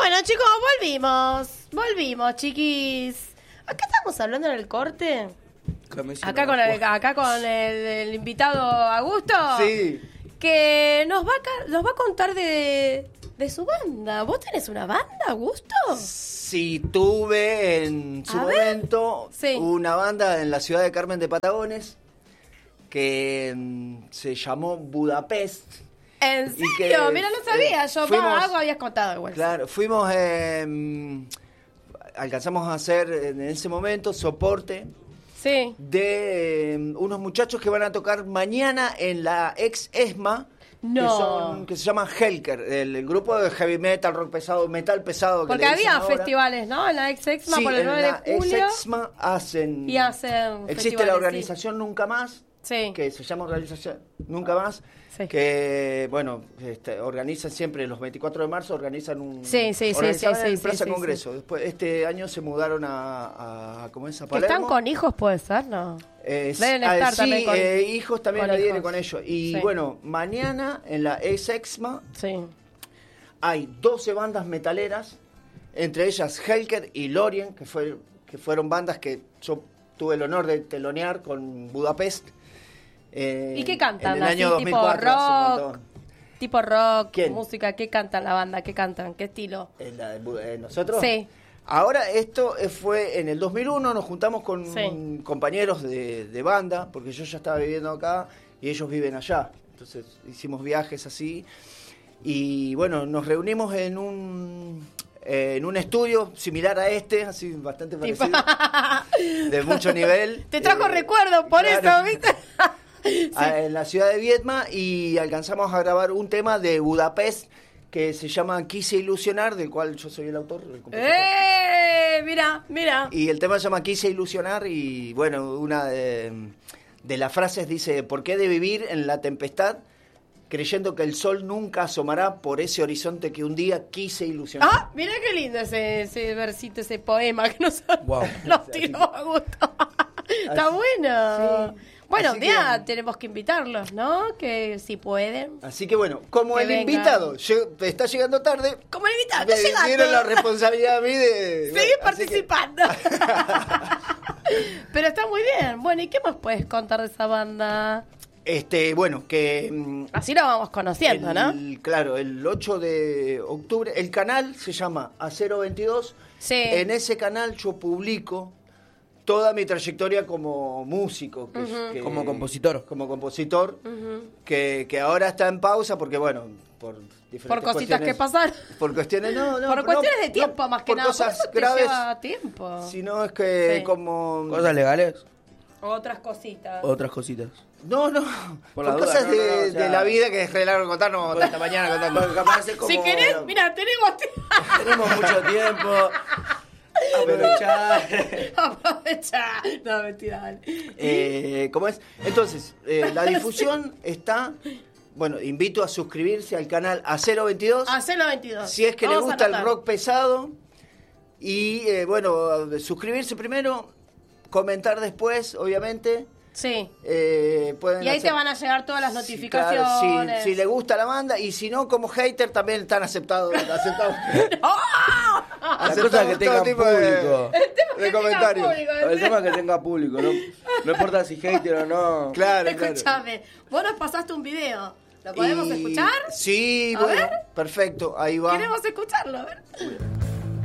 Bueno, chicos, volvimos, chiquis. Acá estamos hablando en el corte. Acá con el invitado Augusto. Sí. Que nos va a contar de su banda. ¿Vos tenés una banda, Augusto? Sí, tuve en su momento una banda en la ciudad de Carmen de Patagones que se llamó Budapest. ¿En serio? Mira, no sabía. Algo habías contado igual. Claro, fuimos... alcanzamos a hacer en ese momento soporte de unos muchachos que van a tocar mañana en la ex ESMA, que se llama Helker, el grupo de heavy metal, rock pesado, metal pesado. Porque había festivales, ¿no? En la ex ESMA por el 9 de julio. En la ex ESMA hacen existe la organización Nunca Más, que se llama Organización Nunca Más, que, bueno, organizan siempre los 24 de marzo, organizan un... organizaban en Plaza Congreso. Después, este año se mudaron a ¿cómo es? A Palermo. ¿Que están con hijos, puede ser, no? Deben estar también con hijos también la viene con ellos. Y bueno, mañana en la ex-EXMA hay 12 bandas metaleras, entre ellas Helker y Lorien, que fueron bandas que yo tuve el honor de telonear con Budapest. ¿Y qué cantan? En el año 2004, tipo rock, ¿Quién? Música, ¿qué cantan la banda? ¿Qué cantan? ¿Qué estilo? ¿Nosotros? Sí. Ahora, esto fue en el 2001, nos juntamos con compañeros de banda, porque yo ya estaba viviendo acá y ellos viven allá. Entonces hicimos viajes así y bueno, nos reunimos en un estudio similar a así bastante parecido, de mucho nivel. Te trajo recuerdos por eso, ¿viste? En la ciudad de Viedma, y alcanzamos a grabar un tema de Budapest que se llama Quise Ilusionar, del cual yo soy el autor. Mira. Y el tema se llama Quise Ilusionar, y bueno, una de las frases dice: ¿por qué he de vivir en la tempestad creyendo que el sol nunca asomará por ese horizonte que un día quise ilusionar? Ah, mira qué lindo ese versito, ese poema que nos tiró a gusto. Está bueno. Sí. Bueno, ya tenemos que invitarlos, ¿no? Que si pueden. Así que bueno, como el invitado está llegando tarde. Como el invitado está llegando. Me dieron la responsabilidad a mí de... Seguir participando. Pero está muy bien. Bueno, ¿y qué más puedes contar de esa banda? Bueno, que... Así lo vamos conociendo, ¿no? Claro, el 8 de octubre, el canal se llama Acero 22. Sí. En ese canal yo publico toda mi trayectoria como músico. Como compositor. Como compositor, que ahora está en pausa porque, bueno, por diferentes cositas que pasaron. Por cuestiones, por cuestiones de tiempo, más que nada. Por cosas te graves. Lleva tiempo. Si no, es que como... ¿Cosas legales? Otras cositas. No, por cosas de la vida que es re largo contar, no esta mañana contando. Capaz es como... Si querés, mira, tenemos mucho tiempo. Aprovechar. No, mentira. ¿Cómo es? Entonces, la difusión está... Bueno, invito a suscribirse al canal Acero 22. Acero 22. Si es que le gusta el rock pesado. Y, bueno, suscribirse primero, comentar después, obviamente. Sí. Pueden y ahí te van a llegar todas las notificaciones. Claro, si le gusta la banda, y si no, como hater también están aceptados. La cosa es que tenga público. De comentarios. El tema es que tenga público, no importa si hater o no. Claro. Escuchame, vos nos pasaste un video. ¿Lo podemos escuchar? Sí, bueno, perfecto, ahí va. Queremos escucharlo, a ver.